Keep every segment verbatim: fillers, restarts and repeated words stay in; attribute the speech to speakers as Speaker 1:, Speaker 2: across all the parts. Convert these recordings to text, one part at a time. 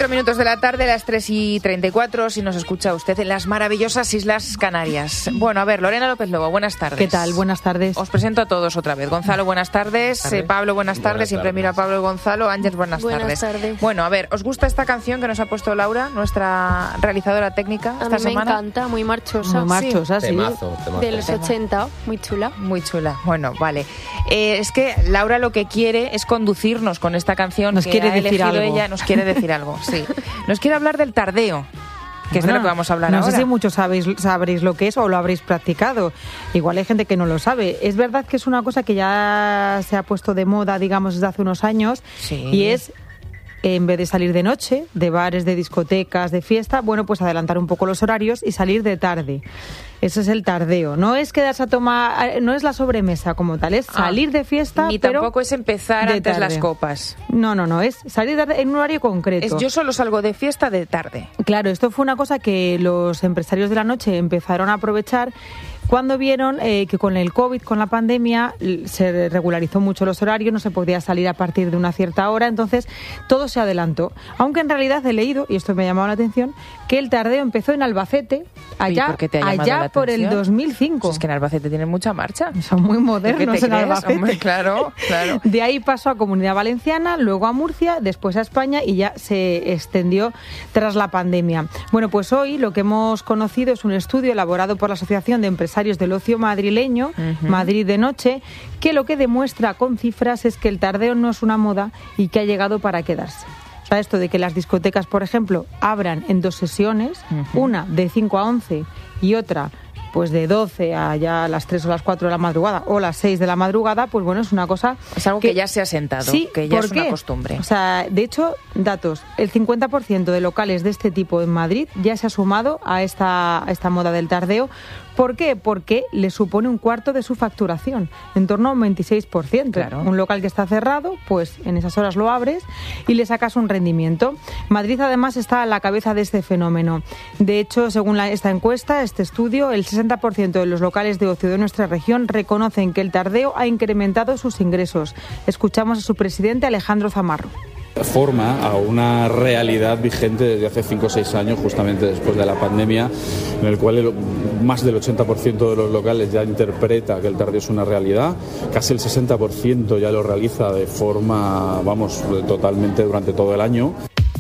Speaker 1: Cuatro minutos de la tarde, las tres y treinta y cuatro, si nos escucha usted en las maravillosas Islas Canarias. Bueno, a ver, Lorena López Lobo, buenas tardes.
Speaker 2: ¿Qué tal? Buenas tardes.
Speaker 1: Os presento a todos otra vez. Gonzalo, buenas tardes.
Speaker 3: tardes.
Speaker 1: Eh, Pablo, buenas tardes.
Speaker 3: Buenas
Speaker 1: Siempre
Speaker 3: tardes.
Speaker 1: miro a Pablo y Gonzalo. Ángel, buenas,
Speaker 4: Buenas
Speaker 1: tardes.
Speaker 4: tardes.
Speaker 1: Bueno, a ver, ¿os gusta esta canción que nos ha puesto Laura, nuestra realizadora técnica,
Speaker 4: A
Speaker 1: esta
Speaker 4: mí me
Speaker 1: semana?
Speaker 4: encanta, muy marchosa.
Speaker 2: Muy marchosa, sí.
Speaker 3: Temazo, temazo.
Speaker 4: De los ochenta, muy chula.
Speaker 1: Muy chula. Bueno, vale. Eh, es que Laura lo que quiere es conducirnos con esta canción
Speaker 2: Nos
Speaker 1: que
Speaker 2: quiere
Speaker 1: ha
Speaker 2: decir
Speaker 1: elegido
Speaker 2: algo.
Speaker 1: ella. Nos quiere decir algo, sí. Nos quiere hablar del tardeo, que es de
Speaker 2: Bueno,
Speaker 1: lo que vamos a hablar
Speaker 2: no
Speaker 1: ahora.
Speaker 2: sé si muchos sabéis, sabréis lo que es o lo habréis practicado. Igual hay gente que no lo sabe. Es verdad que es una cosa que ya se ha puesto de moda, digamos, desde hace unos años.
Speaker 1: Sí.
Speaker 2: Y es, en vez de salir de noche, de bares, de discotecas, de fiesta, bueno, pues adelantar un poco los horarios y salir de tarde. Eso es el tardeo. No es quedarse a tomar, no es la sobremesa como tal, es
Speaker 1: Ah,
Speaker 2: salir de fiesta,
Speaker 1: Ni
Speaker 2: pero
Speaker 1: tampoco es empezar
Speaker 2: de
Speaker 1: antes
Speaker 2: tarde.
Speaker 1: las copas.
Speaker 2: No, no, no, es salir de- en un horario concreto.
Speaker 1: Es, yo solo salgo de fiesta de tarde.
Speaker 2: Claro, esto fue una cosa que los empresarios de la noche empezaron a aprovechar cuando vieron eh, que con el COVID, con la pandemia, l- se regularizó mucho los horarios, no se podía salir a partir de una cierta hora, entonces todo se adelantó. Aunque en realidad he leído, y esto me ha llamado la atención, que el tardeo empezó en Albacete, allá,
Speaker 1: ¿por qué te ha llamado
Speaker 2: allá
Speaker 1: la
Speaker 2: por el
Speaker 1: atención?
Speaker 2: dos mil cinco.
Speaker 1: Si es que en Albacete tienen mucha marcha.
Speaker 2: Son muy
Speaker 1: ¿Qué
Speaker 2: modernos
Speaker 1: te
Speaker 2: en
Speaker 1: crees?
Speaker 2: Albacete.
Speaker 1: Hombre, claro, claro.
Speaker 2: De ahí pasó a Comunidad Valenciana, luego a Murcia, después a España y ya se extendió tras la pandemia. Bueno, pues hoy lo que hemos conocido es un estudio elaborado por la Asociación de Empresarios del Ocio Madrileño,
Speaker 1: Ujú.
Speaker 2: Madrid de Noche, que lo que demuestra con cifras es que el tardeo no es una moda y que ha llegado para quedarse. O sea, esto de que las discotecas, por ejemplo, abran en dos sesiones,
Speaker 1: Ujú.
Speaker 2: una de cinco a once y otra pues de doce a ya las tres o las cuatro de la madrugada o las seis de la madrugada, pues bueno, es una cosa...
Speaker 1: Es algo que, ya se ha sentado,
Speaker 2: Sí,
Speaker 1: que ya
Speaker 2: ¿por
Speaker 1: es una
Speaker 2: qué?
Speaker 1: costumbre.
Speaker 2: O sea, de hecho, datos, el cincuenta por ciento de locales de este tipo en Madrid ya se ha sumado a esta, a esta moda del tardeo. ¿Por qué? Porque le supone un cuarto de su facturación, en torno a un veintiséis por ciento.
Speaker 1: Claro.
Speaker 2: Un local que está cerrado, pues en esas horas lo abres y le sacas un rendimiento. Madrid además está a la cabeza de este fenómeno. De hecho, según la- esta encuesta, este estudio, el sesenta por ciento de los locales de ocio de nuestra región reconocen que el tardeo ha incrementado sus ingresos. Escuchamos a su presidente, Alejandro Zamarro.
Speaker 5: Forma a una realidad vigente desde hace cinco o seis años, justamente después de la pandemia, en el cual el- más del ochenta por ciento de los locales ya interpreta que el tardeo es una realidad, casi el sesenta por ciento ya lo realiza de forma, vamos, totalmente durante todo el año.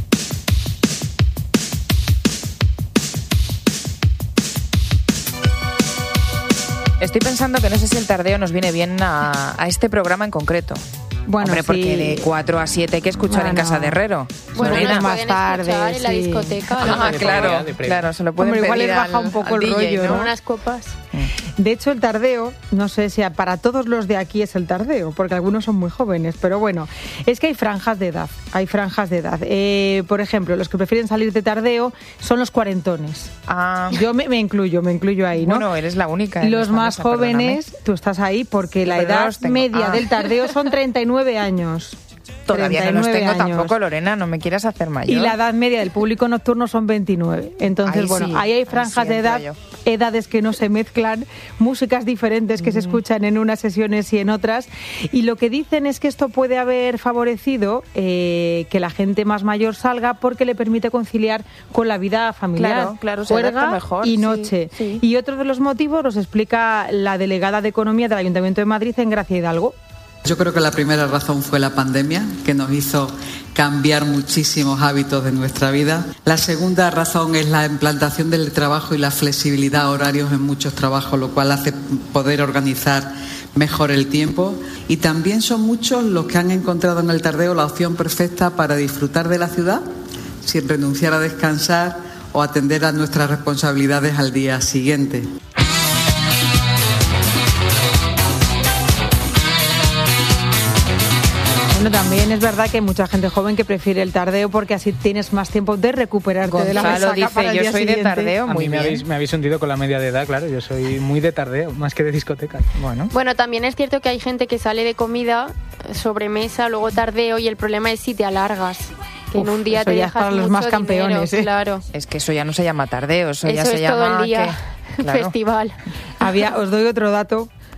Speaker 1: Estoy pensando que no sé si el tardeo nos viene bien a, a este programa en concreto.
Speaker 2: Bueno,
Speaker 1: Hombre, porque
Speaker 2: sí.
Speaker 1: de cuatro a siete hay que escuchar en
Speaker 2: Bueno.
Speaker 1: casa de Herrero.
Speaker 4: Bueno,
Speaker 2: Lorena,
Speaker 4: nos
Speaker 2: más
Speaker 4: pueden
Speaker 2: tarde,
Speaker 4: escuchar en la
Speaker 2: sí.
Speaker 4: discoteca.
Speaker 1: Ah,
Speaker 3: de
Speaker 1: claro,
Speaker 3: previa, de previa.
Speaker 1: claro, se lo pueden
Speaker 2: Hombre, igual
Speaker 1: pedir
Speaker 2: les baja
Speaker 1: al-
Speaker 2: un poco
Speaker 1: al
Speaker 2: el
Speaker 1: D J,
Speaker 2: rollo,
Speaker 1: ¿no?
Speaker 2: ¿no?
Speaker 4: Unas copas.
Speaker 2: De hecho, el tardeo, no sé si a- para todos los de aquí es el tardeo, porque algunos son muy jóvenes, pero bueno, es que hay franjas de edad, hay franjas de edad. Eh, por ejemplo, los que prefieren salir de tardeo son los cuarentones.
Speaker 1: Ah,
Speaker 2: Yo me, me incluyo, me incluyo ahí, ¿no?
Speaker 1: bueno, eres la única. en
Speaker 2: Los
Speaker 1: esta
Speaker 2: más
Speaker 1: mesa, perdóname.
Speaker 2: jóvenes, tú estás ahí porque la
Speaker 1: Pero no
Speaker 2: edad
Speaker 1: los tengo.
Speaker 2: media
Speaker 1: Ah.
Speaker 2: del tardeo son treinta y nueve años.
Speaker 1: Todavía no los
Speaker 2: treinta y
Speaker 1: tengo
Speaker 2: nueve años.
Speaker 1: tampoco, Lorena, no me quieras hacer mayor.
Speaker 2: Y la edad media del público nocturno son veintinueve. Entonces,
Speaker 1: Ahí
Speaker 2: bueno,
Speaker 1: sí,
Speaker 2: ahí hay
Speaker 1: ahí
Speaker 2: franjas
Speaker 1: sí
Speaker 2: de edad,
Speaker 1: entro
Speaker 2: edades que no se mezclan, músicas diferentes que se escuchan en unas sesiones y en otras. Y lo que dicen es que esto puede haber favorecido eh, que la gente más mayor salga porque le permite conciliar con la vida familiar.
Speaker 1: Claro, claro, se adapta
Speaker 2: juerga
Speaker 1: mejor,
Speaker 2: y
Speaker 1: sí,
Speaker 2: noche.
Speaker 1: sí.
Speaker 2: Y otro de los motivos los explica la delegada de Economía del Ayuntamiento de Madrid, en Gracia Hidalgo.
Speaker 6: Yo creo que la primera razón fue la pandemia, que nos hizo cambiar muchísimos hábitos de nuestra vida. La segunda razón es la implantación del trabajo y la flexibilidad horarios en muchos trabajos, lo cual hace poder organizar mejor el tiempo. Y también son muchos los que han encontrado en el tardeo la opción perfecta para disfrutar de la ciudad sin renunciar a descansar o atender a nuestras responsabilidades al día siguiente.
Speaker 2: Bueno, también es verdad que hay mucha gente joven que prefiere el tardeo porque así tienes más tiempo de recuperarte de la
Speaker 1: Gonzalo
Speaker 2: resaca
Speaker 1: dice,
Speaker 2: para el
Speaker 1: yo
Speaker 2: día
Speaker 1: soy de
Speaker 2: siguiente.
Speaker 1: tardeo,
Speaker 3: A
Speaker 1: muy
Speaker 3: mí me
Speaker 1: bien.
Speaker 3: habéis, me habéis hundido con la media de edad, claro. Yo soy muy de tardeo, más que de discoteca.
Speaker 1: Bueno,
Speaker 4: Bueno, también es cierto que hay gente que sale de comida, sobremesa, luego tardeo, y el problema es si te alargas. Que
Speaker 2: Uf,
Speaker 4: en un día
Speaker 2: eso
Speaker 4: te
Speaker 2: ya es
Speaker 4: dejas
Speaker 2: para los
Speaker 4: mucho
Speaker 2: más campeones,
Speaker 4: dinero,
Speaker 2: ¿eh?
Speaker 4: claro.
Speaker 1: es que eso ya no se llama tardeo, eso, ya
Speaker 4: Eso
Speaker 1: se
Speaker 4: es
Speaker 1: llama
Speaker 4: todo el día
Speaker 1: que- claro.
Speaker 4: festival.
Speaker 2: Había, os doy otro dato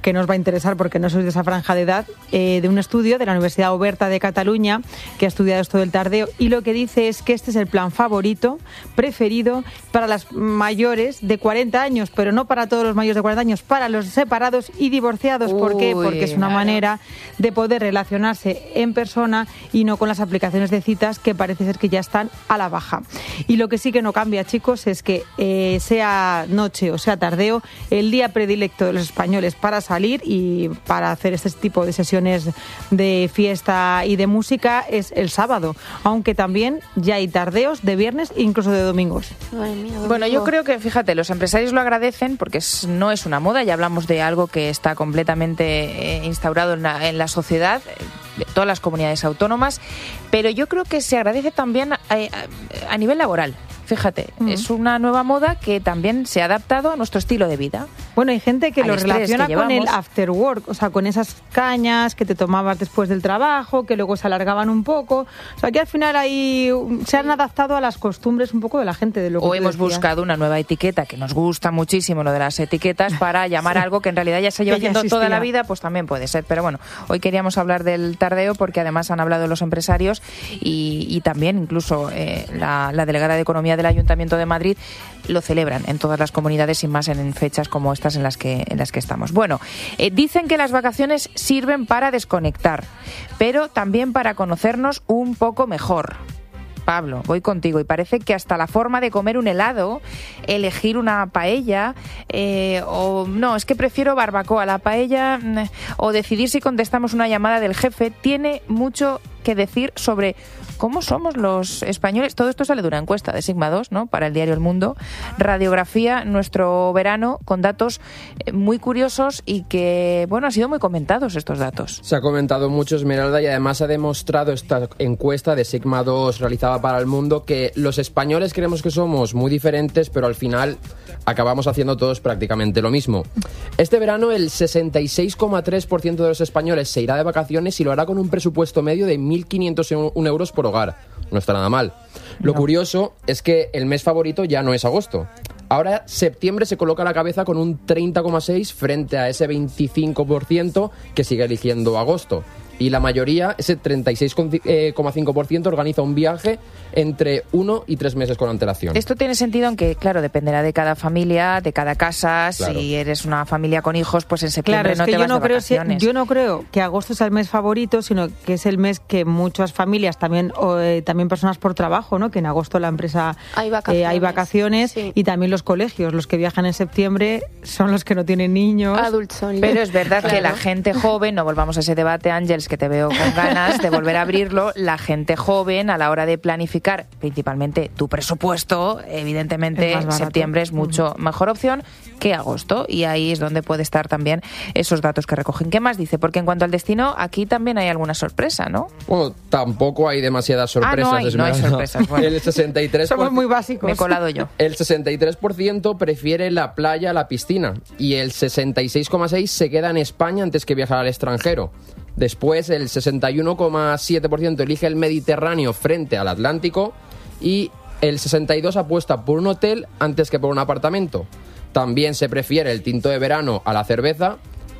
Speaker 2: que no os va a interesar porque no sois de esa franja de edad, eh, de un estudio de la Universidad Oberta de Cataluña que ha estudiado esto del tardeo, y lo que dice es que este es el plan favorito, preferido para las mayores de cuarenta años, pero no para todos los mayores de cuarenta años, para los separados y divorciados. ¿Por qué? Porque es una
Speaker 1: claro.
Speaker 2: manera de poder relacionarse en persona y no con las aplicaciones de citas que parece ser que ya están a la baja. Y lo que sí que no cambia, chicos, es que eh, sea noche o sea tardeo, el día predilecto de los españoles para salir y para hacer este tipo de sesiones de fiesta y de música es el sábado, aunque también ya hay tardeos de viernes e incluso de domingos.
Speaker 4: Madre mía,
Speaker 1: Bueno, yo creo que, fíjate, los empresarios lo agradecen porque es, no es una moda, ya hablamos de algo que está completamente eh, instaurado en la, en la sociedad, de todas las comunidades autónomas, pero yo creo que se agradece también a, a, a nivel laboral. Fíjate, mm. es una nueva moda que también se ha adaptado a nuestro estilo de vida.
Speaker 2: Bueno, hay gente que
Speaker 1: Al
Speaker 2: lo
Speaker 1: estrés
Speaker 2: relaciona
Speaker 1: que
Speaker 2: con el
Speaker 1: llevamos.
Speaker 2: after work, o sea, con esas cañas que te tomabas después del trabajo, que luego se alargaban un poco. O sea, que al final ahí se han adaptado a las costumbres un poco de la gente. De lo que
Speaker 1: O
Speaker 2: tú
Speaker 1: hemos
Speaker 2: decías.
Speaker 1: buscado una nueva etiqueta, que nos gusta muchísimo lo de las etiquetas, para llamar
Speaker 2: Sí.
Speaker 1: algo que en realidad ya se lleva
Speaker 2: Que ya
Speaker 1: haciendo toda
Speaker 2: existía.
Speaker 1: la vida, pues también puede ser. Pero bueno, hoy queríamos hablar del tardeo porque además han hablado los empresarios y, y también incluso eh, la, la delegada de Economía del Ayuntamiento de Madrid lo celebran en todas las comunidades y más en, en fechas como estas en las que, en las que estamos. Bueno, eh, dicen que las vacaciones sirven para desconectar, pero también para conocernos un poco mejor. Pablo, voy contigo. Y parece que hasta la forma de comer un helado, elegir una paella, eh, o no, es que prefiero barbacoa, la paella, mm, o decidir si contestamos una llamada del jefe, tiene mucho que decir sobre cómo somos los españoles. Todo esto sale de una encuesta de Sigma dos, ¿no?, para el diario El Mundo. Radiografía nuestro verano con datos muy curiosos y que, bueno, han sido muy comentados estos datos.
Speaker 7: Se ha comentado mucho, Esmeralda, y además ha demostrado esta encuesta de Sigma dos realizada para El Mundo que los españoles creemos que somos muy diferentes, pero al final acabamos haciendo todos prácticamente lo mismo. Este verano el sesenta y seis coma tres por ciento de los españoles se irá de vacaciones y lo hará con un presupuesto medio de mil quinientos un euros por hogar. No está nada mal. Lo
Speaker 2: No.
Speaker 7: curioso es que el mes favorito ya no es agosto. Ahora septiembre se coloca a la cabeza con un treinta coma seis por ciento frente a ese veinticinco por ciento que sigue eligiendo agosto. Y la mayoría, ese treinta y seis coma cinco por ciento, organiza un viaje entre uno y tres meses con antelación.
Speaker 1: Esto tiene sentido, aunque, claro, dependerá de cada familia, de cada casa.
Speaker 7: Claro.
Speaker 1: Si eres una familia con hijos, pues en septiembre
Speaker 2: Claro, es
Speaker 1: no
Speaker 2: que
Speaker 1: te
Speaker 2: yo
Speaker 1: vas
Speaker 2: no,
Speaker 1: de
Speaker 2: creo, si-
Speaker 1: vacaciones.
Speaker 2: yo no creo que agosto sea el mes favorito, sino que es el mes que muchas familias, también o, eh, también personas por trabajo, ¿no?, que en agosto la empresa
Speaker 4: Hay
Speaker 2: eh,
Speaker 4: vacaciones.
Speaker 2: hay vacaciones,
Speaker 4: Sí.
Speaker 2: y también los colegios, los que viajan en septiembre son los que no tienen niños.
Speaker 4: Adults only.
Speaker 1: Pero es verdad que
Speaker 4: Claro.
Speaker 1: la gente joven, no volvamos a ese debate, Ángeles, que te veo con ganas de volver a abrirlo, la gente joven a la hora de planificar principalmente tu presupuesto, evidentemente
Speaker 2: Es más barato.
Speaker 1: septiembre es mucho mejor opción que agosto, y ahí es donde puede estar también esos datos que recogen. ¿Qué más dice? Porque en cuanto al destino, aquí también hay alguna sorpresa, ¿no?
Speaker 7: Bueno, tampoco hay demasiadas sorpresas.
Speaker 1: Ah, no hay, no hay
Speaker 7: Esmeralda.
Speaker 1: sorpresas, bueno.
Speaker 7: El sesenta y tres por ciento
Speaker 2: Somos muy básicos.
Speaker 1: Me he colado yo.
Speaker 7: El sesenta y tres por ciento prefiere la playa a la piscina y el sesenta y seis coma seis por ciento se queda en España antes que viajar al extranjero. Después, el sesenta y uno coma siete por ciento elige el Mediterráneo frente al Atlántico y el sesenta y dos por ciento apuesta por un hotel antes que por un apartamento. También se prefiere el tinto de verano a la cerveza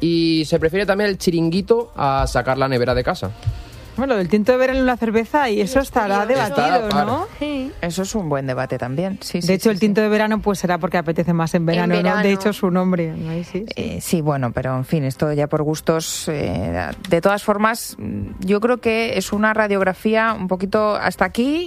Speaker 7: y se prefiere también el chiringuito a sacar la nevera de casa.
Speaker 2: Bueno, del tinto de verano en la cerveza, y eso estará debatido,
Speaker 7: Está a par.
Speaker 2: ¿no?
Speaker 1: Eso es un buen debate también. Sí, sí,
Speaker 2: De hecho,
Speaker 1: sí,
Speaker 2: el tinto
Speaker 1: sí.
Speaker 2: de verano pues será porque apetece más en verano, ¿no?
Speaker 4: verano.
Speaker 2: De hecho, su nombre. ¿no? Ahí sí, sí.
Speaker 1: Eh, sí, bueno, pero en fin, esto ya por gustos. Eh, de todas formas, yo creo que es una radiografía un poquito hasta aquí.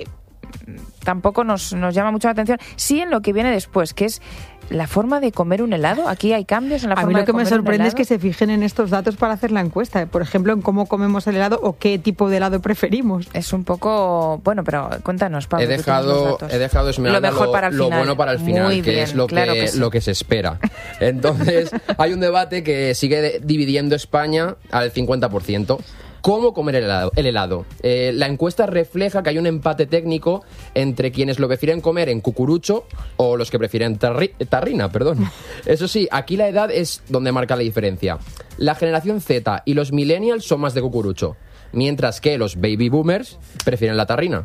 Speaker 1: Tampoco nos, nos llama mucho la atención. Sí, en lo que viene después, que es la forma de comer un helado. Aquí hay cambios en la
Speaker 2: A
Speaker 1: forma
Speaker 2: mí lo
Speaker 1: de
Speaker 2: que me
Speaker 1: comer un
Speaker 2: sorprende es
Speaker 1: helado.
Speaker 2: que se fijen en estos datos para hacer la encuesta. Por ejemplo, en cómo comemos el helado o qué tipo de helado preferimos.
Speaker 1: Es un poco... Bueno, pero cuéntanos, Pablo.
Speaker 7: He
Speaker 1: tú tienes los
Speaker 7: dejado,
Speaker 1: datos.
Speaker 7: he dejado Esmeralda,
Speaker 1: lo mejor para el
Speaker 7: lo
Speaker 1: final.
Speaker 7: bueno para el final,
Speaker 1: Muy
Speaker 7: que
Speaker 1: bien,
Speaker 7: es lo que,
Speaker 1: claro que sí.
Speaker 7: lo que se espera. Entonces, hay un debate que sigue de- dividiendo España al cincuenta por ciento. ¿Cómo comer el helado? El helado? Eh, la encuesta refleja que hay un empate técnico entre quienes lo prefieren comer en cucurucho o los que prefieren tarri- tarrina, perdón. Eso sí, aquí la edad es donde marca la diferencia. La generación Z y los millennials son más de cucurucho, mientras que los baby boomers prefieren la tarrina.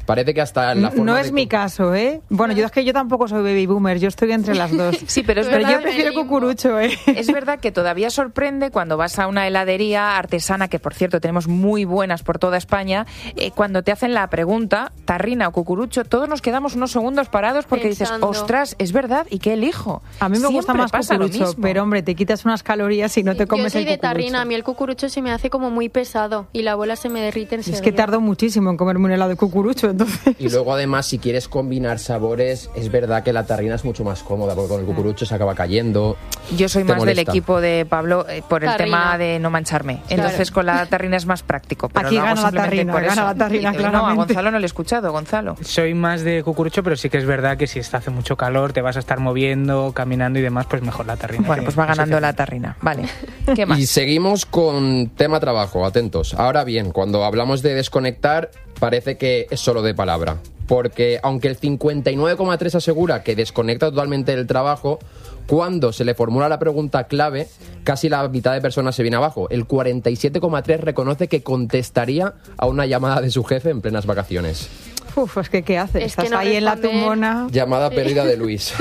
Speaker 7: Parece que hasta la forma
Speaker 2: No es
Speaker 7: de...
Speaker 2: mi caso, ¿eh? Bueno, yo es que yo tampoco soy baby boomer, yo estoy entre las dos.
Speaker 1: Sí, pero es
Speaker 2: pero
Speaker 1: verdad,
Speaker 2: yo prefiero cucurucho, ¿eh?
Speaker 1: Es verdad que todavía sorprende cuando vas a una heladería artesana, que por cierto tenemos muy buenas por toda España, eh, cuando te hacen la pregunta, tarrina o cucurucho, todos nos quedamos unos segundos parados porque
Speaker 4: Pensando.
Speaker 1: dices, ostras, es verdad, ¿y qué elijo?
Speaker 2: A mí me
Speaker 1: Siempre
Speaker 2: gusta más
Speaker 1: pasa lo
Speaker 2: cucurucho,
Speaker 1: mismo.
Speaker 2: pero hombre, te quitas unas calorías y no te comes
Speaker 4: Yo soy
Speaker 2: el
Speaker 4: de
Speaker 2: cucurucho.
Speaker 4: tarrina, a mí el cucurucho se me hace como muy pesado y la bola se me derrite enseguida.
Speaker 2: Es que tardo muchísimo en comerme un helado de cucurucho, entonces...
Speaker 7: Y luego además si quieres combinar sabores, es verdad que la tarrina es mucho más cómoda porque con el cucurucho se acaba cayendo.
Speaker 1: Yo soy
Speaker 7: Te
Speaker 1: más
Speaker 7: molesta.
Speaker 1: del equipo de Pablo eh, por el
Speaker 4: Tarrina.
Speaker 1: tema de no mancharme. Entonces con la tarrina es más práctico. Pero
Speaker 2: Aquí
Speaker 1: lo hago
Speaker 2: gana la
Speaker 1: simplemente
Speaker 2: tarrina,
Speaker 1: por
Speaker 2: gana
Speaker 1: eso.
Speaker 2: la tarrina,
Speaker 1: Y, eh, No, a
Speaker 2: claramente.
Speaker 1: Gonzalo no le he escuchado, Gonzalo.
Speaker 3: Soy más de cucurucho, pero sí que es verdad que si está hace mucho calor, te vas a estar moviendo, caminando y demás, pues mejor la tarrina.
Speaker 1: Bueno,
Speaker 3: que
Speaker 1: pues va
Speaker 3: no se
Speaker 1: ganando
Speaker 3: te-
Speaker 1: la tarrina. Vale. ¿Qué más?
Speaker 7: Y seguimos con tema trabajo, atentos. Ahora bien, cuando hablamos de desconectar, parece que es solo de palabra. Porque aunque el cincuenta y nueve coma tres asegura que desconecta totalmente del trabajo, cuando se le formula la pregunta clave, casi la mitad de personas se viene abajo. El cuarenta y siete coma tres reconoce que contestaría a una llamada de su jefe en plenas vacaciones.
Speaker 2: Uf, es que ¿qué haces?
Speaker 4: Es que
Speaker 2: Estás
Speaker 4: no
Speaker 2: ahí en la
Speaker 4: responde.
Speaker 2: tumbona.
Speaker 7: Llamada perdida de Luis.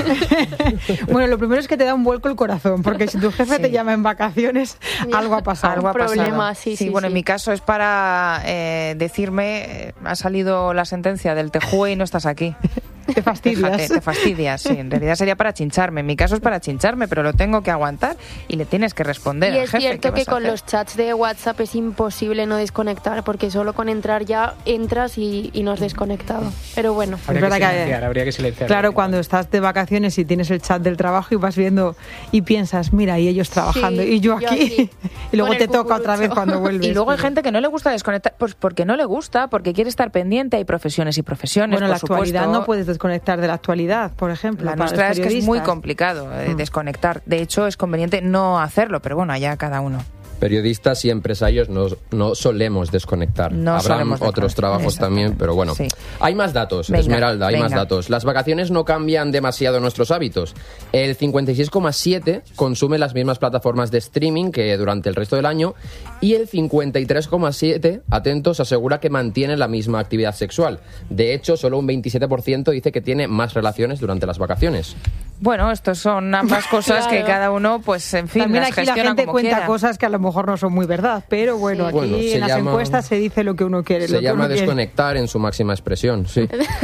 Speaker 2: Bueno, lo primero es que te da un vuelco el corazón, porque si tu jefe
Speaker 1: Sí.
Speaker 2: te llama en vacaciones, algo ha pasado.
Speaker 1: Algo ha pasado.
Speaker 4: problema, sí, sí,
Speaker 1: bueno,
Speaker 4: sí.
Speaker 1: en mi caso es para eh, decirme, eh, ha salido la sentencia del Tejue y no estás aquí.
Speaker 2: Te fastidias.
Speaker 1: Fíjate, te fastidias, sí. En realidad sería para chincharme. En mi caso es para chincharme, pero lo tengo que aguantar y le tienes que responder
Speaker 4: Y
Speaker 1: al
Speaker 4: es
Speaker 1: jefe.
Speaker 4: cierto
Speaker 1: ¿Qué
Speaker 4: que
Speaker 1: vas a
Speaker 4: con
Speaker 1: hacer?
Speaker 4: los chats de WhatsApp es imposible no desconectar, porque solo con entrar ya entras y, y no has desconectado. Pero bueno,
Speaker 3: Habría
Speaker 2: Es
Speaker 3: que
Speaker 2: verdad que-
Speaker 3: silenciar, habría que silenciar.
Speaker 2: Claro, cuando estás de vacaciones y tienes el chat del trabajo y vas viendo y piensas, mira, y ellos trabajando
Speaker 4: Sí,
Speaker 2: y yo
Speaker 4: yo
Speaker 2: aquí.
Speaker 4: aquí,
Speaker 2: Y luego
Speaker 4: con
Speaker 2: te
Speaker 4: el
Speaker 2: toca otra vez
Speaker 4: cucurucho.
Speaker 2: cuando vuelves.
Speaker 1: Y luego hay gente que no le gusta desconectar, pues porque no le gusta, porque quiere estar pendiente. Hay profesiones y profesiones,
Speaker 2: Bueno, en la
Speaker 1: por supuesto.
Speaker 2: actualidad no puedes desconectar de la actualidad, por ejemplo.
Speaker 1: La
Speaker 2: para los
Speaker 1: nuestra es que es muy
Speaker 2: periodistas.
Speaker 1: complicado eh,
Speaker 2: Mm.
Speaker 1: desconectar. De hecho, es conveniente no hacerlo, pero bueno, allá cada uno.
Speaker 7: Periodistas y empresarios no, no solemos desconectar.
Speaker 1: No
Speaker 7: Habrán
Speaker 1: solemos
Speaker 7: otros
Speaker 1: desconectar,
Speaker 7: trabajos
Speaker 1: exactamente.
Speaker 7: también, pero bueno.
Speaker 1: Sí.
Speaker 7: Hay más datos,
Speaker 1: Venga,
Speaker 7: Esmeralda, hay más
Speaker 1: venga.
Speaker 7: datos. Las vacaciones no cambian demasiado nuestros hábitos. El cincuenta y seis coma siete consume las mismas plataformas de streaming que durante el resto del año y el cincuenta y tres coma siete, atentos, asegura que mantiene la misma actividad sexual. De hecho, solo un veintisiete por ciento dice que tiene más relaciones durante las vacaciones.
Speaker 1: Bueno, estos son ambas cosas
Speaker 4: Claro.
Speaker 1: que cada uno, pues en fin,
Speaker 2: También
Speaker 1: las
Speaker 2: aquí la
Speaker 1: gestiona
Speaker 2: gente
Speaker 1: como
Speaker 2: cuenta
Speaker 1: quiera.
Speaker 2: cosas que a lo mejor no son muy verdad, pero bueno, aquí
Speaker 7: Bueno, se
Speaker 2: en las
Speaker 7: llama-
Speaker 2: encuestas se dice lo que uno quiere.
Speaker 7: Se
Speaker 2: lo que
Speaker 7: llama
Speaker 2: uno quiere.
Speaker 7: desconectar en su máxima expresión, sí.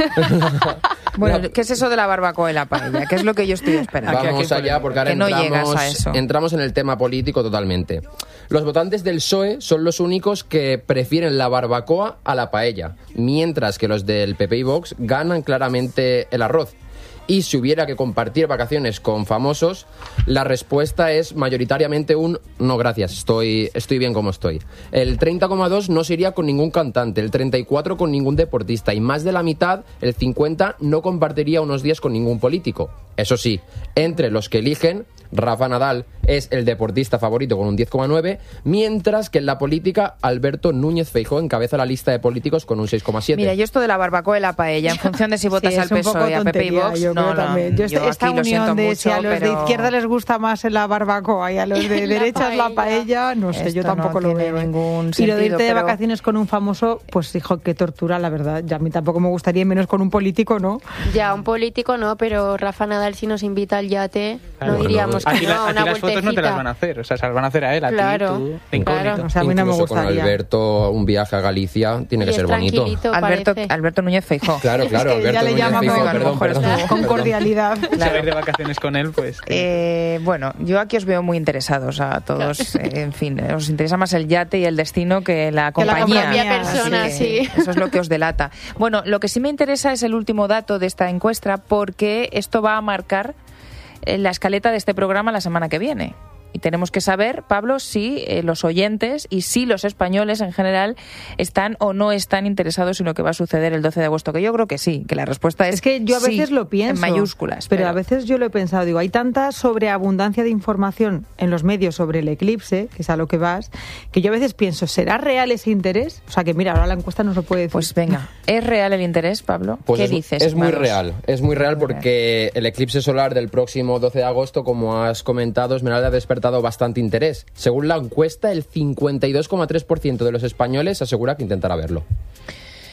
Speaker 1: Bueno,
Speaker 7: La-
Speaker 1: ¿qué es eso de la barbacoa y la paella? ¿Qué es lo que yo estoy esperando?
Speaker 3: Aquí-
Speaker 7: Vamos
Speaker 3: aquí
Speaker 7: allá porque ahora
Speaker 1: Que no llegas
Speaker 7: entramos,
Speaker 1: a eso.
Speaker 7: entramos en el tema político totalmente. Los votantes del P S O E son los únicos que prefieren la barbacoa a la paella, mientras que los del P P y Vox ganan claramente el arroz. Y si hubiera que compartir vacaciones con famosos, la respuesta es mayoritariamente un no gracias, estoy, estoy bien como estoy. El treinta coma dos no se iría con ningún cantante, el treinta y cuatro con ningún deportista y más de la mitad, el cincuenta, no compartiría unos días con ningún político. Eso sí, entre los que eligen, Rafa Nadal es el deportista favorito con un diez coma nueve, mientras que en la política Alberto Núñez Feijóo encabeza la lista de políticos con un seis coma siete.
Speaker 1: Mira, yo esto de la barbacoa y la paella, en función de si votas
Speaker 2: Sí,
Speaker 1: al
Speaker 2: es un
Speaker 1: P S O
Speaker 2: poco
Speaker 1: E, a P P y
Speaker 2: tontería,
Speaker 1: Vox,
Speaker 2: yo
Speaker 1: no,
Speaker 2: creo
Speaker 1: no,
Speaker 2: también. Yo
Speaker 1: yo
Speaker 2: esta
Speaker 1: aquí lo siento
Speaker 2: unión de
Speaker 1: mucho,
Speaker 2: si a los de
Speaker 1: pero
Speaker 2: izquierda les gusta más la barbacoa y a los de
Speaker 4: La
Speaker 2: derechas la
Speaker 4: paella.
Speaker 2: paella, no sé, yo
Speaker 1: Esto no
Speaker 2: tampoco lo
Speaker 1: tiene
Speaker 2: veo. ¿eh?
Speaker 1: ningún
Speaker 2: Y lo de
Speaker 1: sentido,
Speaker 2: irte de
Speaker 1: pero-
Speaker 2: vacaciones con un famoso, pues hijo, qué tortura, la verdad. Ya a mí tampoco me gustaría, y menos con un político, ¿no?
Speaker 4: ya un político no, pero Rafa Nadal si nos invita al yate,
Speaker 3: Claro,
Speaker 4: no diríamos que
Speaker 3: aquí, la-
Speaker 4: no,
Speaker 3: aquí
Speaker 4: una
Speaker 3: las fotos no te las van a
Speaker 4: vueltecita.
Speaker 3: hacer, o sea, se las van a hacer a él, a
Speaker 4: Claro,
Speaker 3: ti, tú, de incógnito.
Speaker 4: claro.
Speaker 2: O sea, a mí no me
Speaker 7: Incluso con
Speaker 2: gustaría.
Speaker 7: Alberto un viaje a Galicia tiene que
Speaker 4: Y
Speaker 7: ser
Speaker 4: es
Speaker 7: bonito.
Speaker 4: tranquilito,
Speaker 1: Alberto,
Speaker 4: parece.
Speaker 1: Alberto Núñez Feijóo.
Speaker 7: Claro, claro,
Speaker 2: Es que ya
Speaker 7: Alberto
Speaker 2: le
Speaker 7: Núñez
Speaker 2: llaman
Speaker 7: Feijóo,
Speaker 2: como-
Speaker 7: perdón,
Speaker 1: mejor
Speaker 7: perdón,
Speaker 1: estuvo
Speaker 2: Con
Speaker 7: perdón.
Speaker 2: cordialidad.
Speaker 3: Si vais de vacaciones con él, pues...
Speaker 1: Eh, bueno, yo aquí os veo muy interesados a todos. Eh, en fin, eh, os interesa más el yate y el destino que la
Speaker 2: Que la
Speaker 1: compañía.
Speaker 2: propia
Speaker 4: persona,
Speaker 1: Así que
Speaker 4: sí.
Speaker 1: Eso es lo que os delata. Bueno, lo que sí me interesa es el último dato de esta encuesta, porque esto va a marcar eh, la escaleta de este programa la semana que viene. Y tenemos que saber, Pablo, si eh, los oyentes y si los españoles en general están o no están interesados en lo que va a suceder el doce de agosto, que yo creo que sí, que la respuesta es
Speaker 2: Es que yo a
Speaker 1: sí,
Speaker 2: veces lo pienso.
Speaker 1: en mayúsculas.
Speaker 2: Pero, a veces yo lo he pensado, digo, hay tanta sobreabundancia de información en los medios sobre el eclipse, que es a lo que vas, que yo a veces pienso, ¿será real ese interés? O sea, que mira, ahora la encuesta no se puede decir.
Speaker 1: Pues venga, ¿es real el interés, Pablo?
Speaker 7: Pues
Speaker 1: ¿Qué
Speaker 7: es,
Speaker 1: dices?
Speaker 7: es muy
Speaker 1: Maros?
Speaker 7: real, es muy real porque el eclipse solar del próximo doce de agosto, como has comentado, Esmeralda, ha despertado bastante interés. Según la encuesta, el cincuenta y dos coma tres por ciento de los españoles asegura que intentará verlo.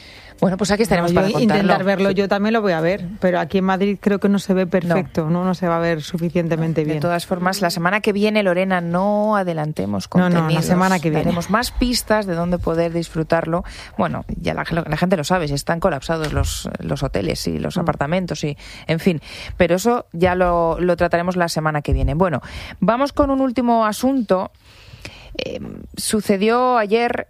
Speaker 1: Bueno, pues aquí estaremos
Speaker 2: no,
Speaker 1: para
Speaker 2: yo
Speaker 1: contarlo.
Speaker 2: Intentar verlo yo también lo voy a ver, pero aquí en Madrid creo que no se ve perfecto, no, no, no se va a ver suficientemente bien.
Speaker 1: De todas formas, la semana que viene, Lorena, no adelantemos contenidos.
Speaker 2: No, no, la semana que viene.
Speaker 1: Daremos más pistas de dónde poder disfrutarlo. Bueno, ya la, la gente lo sabe, si están colapsados los, los hoteles y los mm. apartamentos y, en fin. Pero eso ya lo, lo trataremos la semana que viene. Bueno, vamos con un último asunto. Eh, sucedió ayer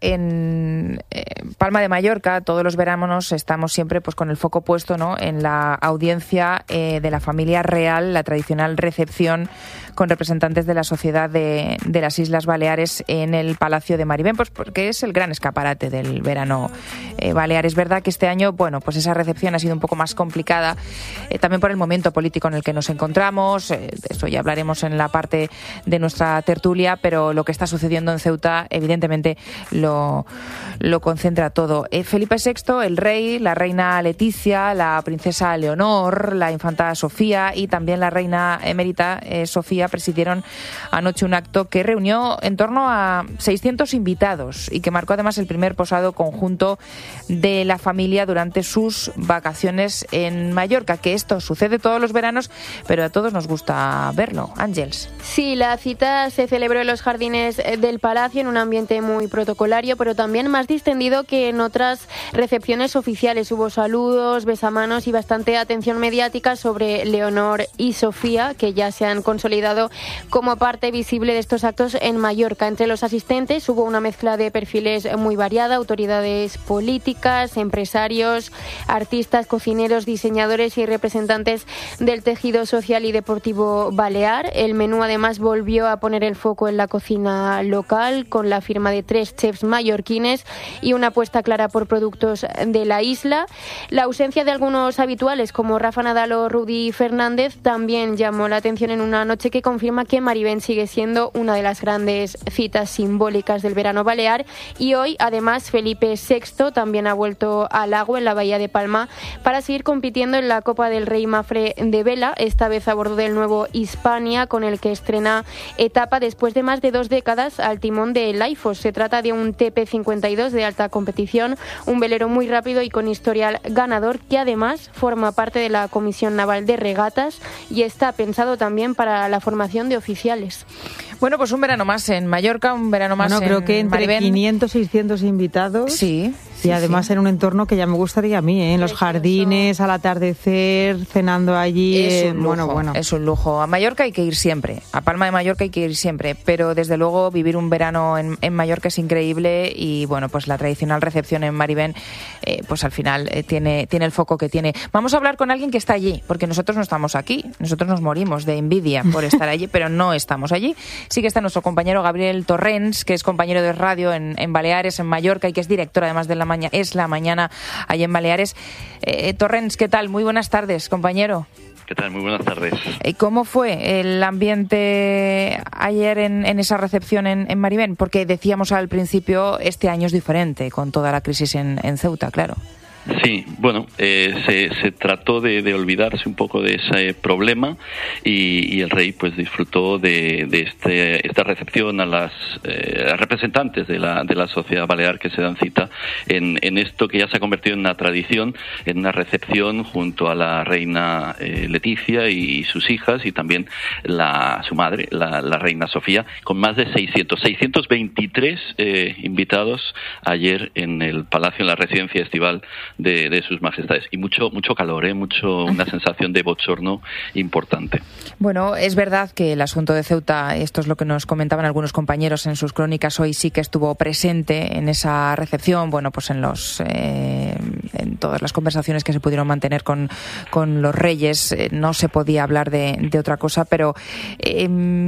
Speaker 1: en eh, Palma de Mallorca. Todos los veranos estamos siempre pues con el foco puesto, ¿no?, en la audiencia eh, de la familia real, la tradicional recepción con representantes de la sociedad de, de las Islas Baleares en el Palacio de Maribén, pues porque es el gran escaparate del verano eh, balear. Es verdad que este año, bueno, pues esa recepción ha sido un poco más complicada, eh, también por el momento político en el que nos encontramos. Eh, de eso ya hablaremos en la parte de nuestra tertulia, pero lo que está sucediendo en Ceuta, evidentemente, lo, lo concentra todo. Eh, Felipe sexto, el rey, la reina Leticia, la princesa Leonor, la infanta Sofía y también la reina emérita eh, Sofía presidieron anoche un acto que reunió en torno a seiscientos invitados y que marcó además el primer posado conjunto de la familia durante sus vacaciones en Mallorca, que esto sucede todos los veranos, pero a todos nos gusta verlo. Ángeles.
Speaker 4: Sí, la cita se celebró en los jardines del Palacio en un ambiente muy protocolario, pero también más distendido que en otras recepciones oficiales. Hubo saludos, besamanos y bastante atención mediática sobre Leonor y Sofía, que ya se han consolidado como parte visible de estos actos en Mallorca. Entre los asistentes hubo una mezcla de perfiles muy variada: autoridades políticas, empresarios, artistas, cocineros, diseñadores y representantes del tejido social y deportivo balear. El menú además volvió a poner el foco en la cocina local, con la firma de tres chefs mallorquines y una apuesta clara por productos de la isla. La ausencia de algunos habituales como Rafa Nadal o Rudy Fernández también llamó la atención en una noche que confirma que Maribén sigue siendo una de las grandes citas simbólicas del verano balear. Y hoy, además, Felipe sexto también ha vuelto al agua en la bahía de Palma para seguir compitiendo en la Copa del Rey Mafre de vela, esta vez a bordo del nuevo Hispania, con el que estrena etapa después de más de dos décadas al timón de Laifos. Se trata de un T P cincuenta y dos de alta competición, un velero muy rápido y con historial ganador, que además forma parte de la Comisión Naval de Regatas y está pensado también para la formación de oficiales.
Speaker 1: Bueno, pues un verano más en Mallorca, un verano más
Speaker 2: bueno,
Speaker 1: en
Speaker 2: creo que entre
Speaker 1: Maribén.
Speaker 2: quinientos, seiscientos invitados.
Speaker 1: Sí.
Speaker 2: Y además sí. en un entorno que ya me gustaría a mí, ¿eh? En los jardines, al atardecer, cenando allí.
Speaker 1: Es un lujo,
Speaker 2: bueno, bueno.
Speaker 1: es un lujo. A Mallorca hay que ir siempre, a Palma de Mallorca hay que ir siempre, pero desde luego vivir un verano en, en Mallorca es increíble y bueno, pues la tradicional recepción en Maribén, eh, pues al final eh, tiene, tiene el foco que tiene. Vamos a hablar con alguien que está allí, porque nosotros no estamos aquí, nosotros nos morimos de envidia por estar allí, pero no estamos allí. Sí que está nuestro compañero Gabriel Torrens, que es compañero de radio en, en Baleares, en Mallorca, y que es director además de la mañana, es la mañana allí en Baleares. Eh, Torrens, ¿qué tal? Muy buenas tardes, compañero.
Speaker 8: ¿Qué tal? Muy buenas tardes.
Speaker 1: ¿Y cómo fue el ambiente ayer en, en esa recepción en, en Maribén? Porque decíamos al principio, este año es diferente con toda la crisis en, en Ceuta, claro.
Speaker 8: Sí, bueno, eh, se, se trató de, de olvidarse un poco de ese problema y, y el rey pues disfrutó de, de este, esta recepción a las eh, representantes de la, de la sociedad balear que se dan cita en, en esto que ya se ha convertido en una tradición, en una recepción junto a la reina eh, Leticia y sus hijas y también la, su madre, la, la reina Sofía, con más de seiscientos, seiscientos veintitrés eh, invitados ayer en el palacio, en la residencia estival De, de sus majestades y mucho mucho calor, ¿eh? mucho una sensación de bochorno importante.
Speaker 1: Bueno, es verdad que el asunto de Ceuta, esto es lo que nos comentaban algunos compañeros en sus crónicas hoy, sí que estuvo presente en esa recepción, bueno, pues en los eh, en todas las conversaciones que se pudieron mantener con, con los reyes, eh, no se podía hablar de, de otra cosa, pero eh,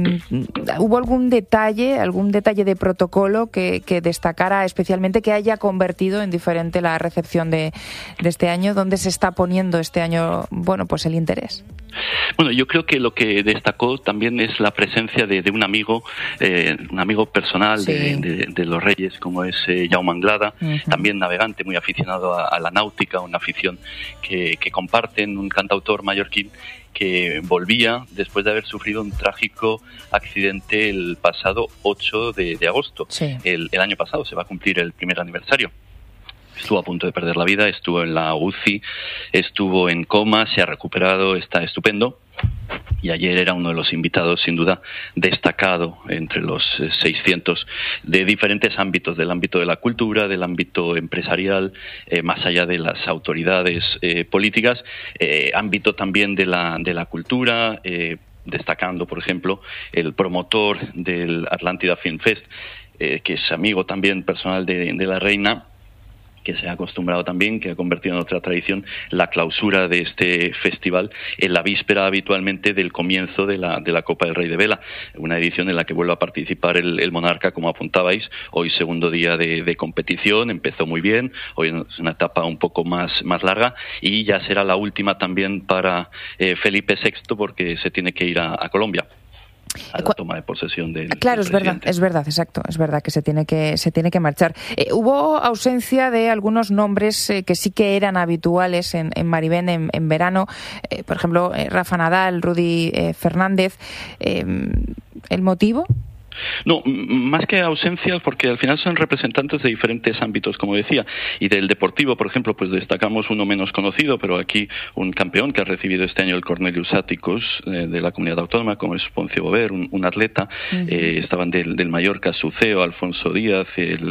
Speaker 1: ¿hubo algún detalle, algún detalle de protocolo que, que destacara especialmente, que haya convertido en diferente la recepción de de este año? ¿Dónde se está poniendo este año, bueno, pues el interés?
Speaker 8: Bueno, yo creo que lo que destacó también es la presencia de, de un amigo, eh, un amigo personal sí. de, de, de los reyes, como es eh, Jaume Anglada, uh-huh. también navegante, muy aficionado a, a la náutica, una afición que, que comparten, un cantautor mallorquín que volvía después de haber sufrido un trágico accidente el pasado ocho de agosto. Sí. El, el año pasado se va a cumplir el primer aniversario. estuvo a punto de perder la vida, estuvo en la U C I, estuvo en coma, se ha recuperado, está estupendo. Y ayer era uno de los invitados, sin duda, destacado entre los seiscientos de diferentes ámbitos, del ámbito de la cultura, del ámbito empresarial, eh, más allá de las autoridades eh, políticas, eh, ámbito también de la, de la cultura, eh, destacando, por ejemplo, el promotor del Atlántida Film Fest, eh, que es amigo también personal de, de la reina, que se ha acostumbrado también, que ha convertido en otra tradición, la clausura de este festival en la víspera habitualmente del comienzo de la, de la Copa del Rey de Vela, una edición en la que vuelve a participar el, el monarca, como apuntabais, hoy segundo día de, de competición, empezó muy bien, hoy es una etapa un poco más, más larga, y ya será la última también para eh, Felipe sexto, porque se tiene que ir a, a Colombia a la toma de posesión del
Speaker 1: Claro,
Speaker 8: del
Speaker 1: es verdad, es verdad, exacto, es verdad que se tiene que se tiene que marchar. Eh, hubo ausencia de algunos nombres eh, que sí que eran habituales en, en Maribén en, en verano, eh, por ejemplo, eh, Rafa Nadal, Rudy eh, Fernández. Eh, ¿El motivo?
Speaker 8: No, más que ausencias, porque al final son representantes de diferentes ámbitos, como decía, y del deportivo, por ejemplo, pues destacamos uno menos conocido, pero aquí un campeón que ha recibido este año el Cornelius Atticus eh, de la Comunidad Autónoma, como es Poncio Bover, un, un atleta. Uh-huh. eh, estaban del, del Mallorca, Suceo, Alfonso Díaz, el